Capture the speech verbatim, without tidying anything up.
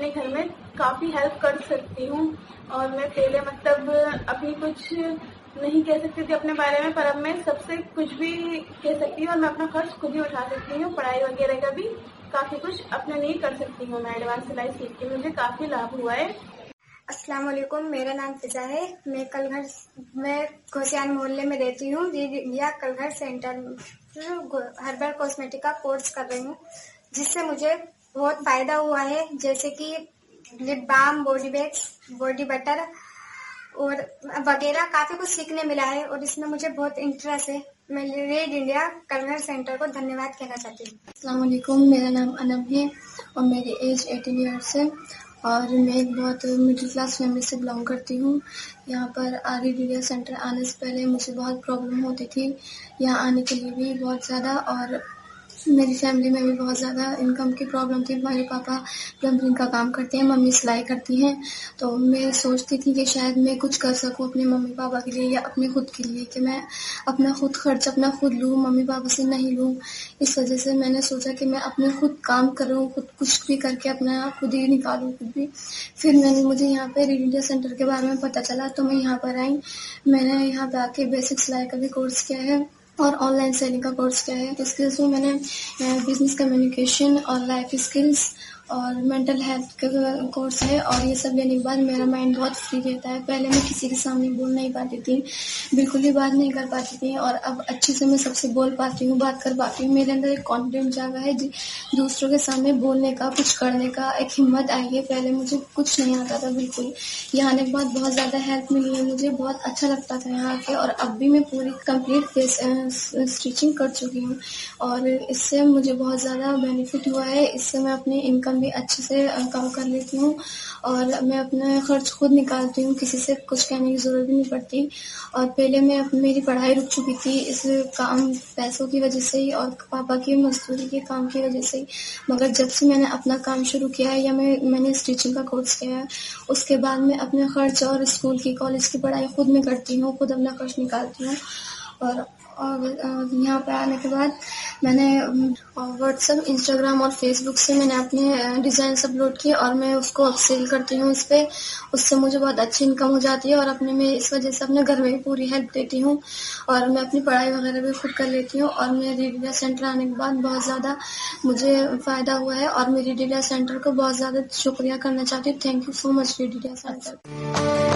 اپنے گھر میں کافی ہیلپ کر سکتی ہوں. اور میں پہلے مطلب ابھی کچھ نہیں کہہ سکتی تھی اپنے بارے میں, پر اب میں سب سے کچھ بھی کہہ سکتی ہوں اور میں اپنا خرچ خود ہی اٹھا سکتی ہوں. پڑھائی وغیرہ کا بھی کافی کچھ اپنے لیے کر سکتی ہوں. میں ایڈوانس سلائی سیکھ کے مجھے کافی لابھ ہوا ہے. السلام علیکم, میرا نام فضا ہے. میں کل گھر میں کوسیان محلے میں رہتی ہوں. یا کل گھر سینٹر ہربل کاسمیٹک کا کورس کر رہی ہوں, جس سے مجھے بہت فائدہ ہوا ہے, جیسے کہ lip balm, body backs, body butter اور وغیرہ کافی کچھ سیکھنے ملا ہے, اور اس میں مجھے بہت انٹرسٹ ہے. میں ریڈ انڈیا کل گھر سینٹر کو دھنیہ واد کہنا چاہتی ہوں. السلام علیکم, میرا نام انم ہے اور میری ایج ایٹین ایئرس ہے, اور میں ایک بہت مڈل کلاس فیملی سے بلانگ کرتی ہوں. یہاں پر ریڈ انڈیا سینٹر آنے سے پہلے مجھے بہت پرابلم ہوتی تھی یہاں آنے کے لیے بھی بہت زیادہ, اور میری فیملی میں بھی بہت زیادہ انکم کی پرابلم تھی. میرے پاپا پلمبرنگ کا کام کرتے ہیں, ممی سلائی کرتی ہیں, تو میں سوچتی تھی کہ شاید میں کچھ کر سکوں اپنے ممی پاپا کے لیے یا اپنے خود کے لیے, کہ میں اپنا خود خرچ اپنا خود لوں, ممی پاپا سے نہیں لوں. اس وجہ سے میں نے سوچا کہ میں اپنے خود کام کروں, خود کچھ بھی کر کے اپنا خود ہی نکالوں خود بھی. پھر میں نے مجھے یہاں پہ ریڈ انڈیا سینٹر کے بارے میں پتہ چلا, تو میں یہاں پر آئی. میں نے یہاں پہ آ کے بیسک سلائی کا بھی کورس کیا ہے اور آن لائن سیلنگ کا کورس کیا ہے. اسکلس میں میں نے بزنس کمیونیکیشن اور لائف اسکلس اور مینٹل ہیلتھ کا کورس ہے, اور یہ سب لینے کے بعد میرا مائنڈ بہت فری رہتا ہے. پہلے میں کسی کے سامنے بول نہیں پاتی تھی, بالکل بھی بات نہیں کر پاتی تھی, اور اب اچھے سے میں سب سے بول پاتی ہوں, بات کر پاتی ہوں. میرے اندر ایک کانفیڈنس جاگا ہے دوسروں کے سامنے بولنے کا, کچھ کرنے کا, ایک ہمت آئی ہے. پہلے مجھے کچھ نہیں آتا تھا بالکل. یہاں آنے کے بعد بہت زیادہ ہیلپ ملی ہے مجھے, بہت اچھا لگتا تھا یہاں کے, اور اب بھی میں پوری کمپلیٹ اسٹیچنگ کر چکی ہوں, اور اس سے مجھے بہت زیادہ بینیفٹ ہوا ہے. اس سے میں اپنی انکم بھی اچھے سے کم کر لیتی ہوں, اور میں اپنا خرچ خود نکالتی ہوں, کسی سے کچھ کہنے کی ضرورت نہیں پڑتی. اور پہلے میں میری پڑھائی رک چکی تھی اس کام پیسوں کی وجہ سے ہی, اور پاپا کی مزدوری کے کام کی وجہ سے ہی, مگر جب سے میں نے اپنا کام شروع کیا ہے یا میں میں نے اسٹیچنگ کا کورس کیا ہے, اس کے بعد میں اپنے خرچ اور اسکول کی کالج کی پڑھائی خود میں کرتی ہوں, خود اپنا خرچ نکالتی ہوں. اور اور یہاں پہ آنے کے بعد میں نے واٹس ایپ, انسٹاگرام اور فیس بک سے میں نے اپنے ڈیزائنس اپلوڈ کیے, اور میں اس کو اب سیل کرتی ہوں اس پہ. اس سے مجھے بہت اچھی انکم ہو جاتی ہے, اور اپنے میں اس وجہ سے اپنے گھر میں بھی پوری ہیلپ دیتی ہوں, اور میں اپنی پڑھائی وغیرہ بھی خود کر لیتی ہوں. اور میں ریڈ انڈیا سینٹر آنے کے بعد بہت زیادہ مجھے فائدہ ہوا ہے, اور میں ریڈ انڈیا سینٹر کو بہت زیادہ شکریہ کرنا چاہتی ہوں. Thank you so much red India centre.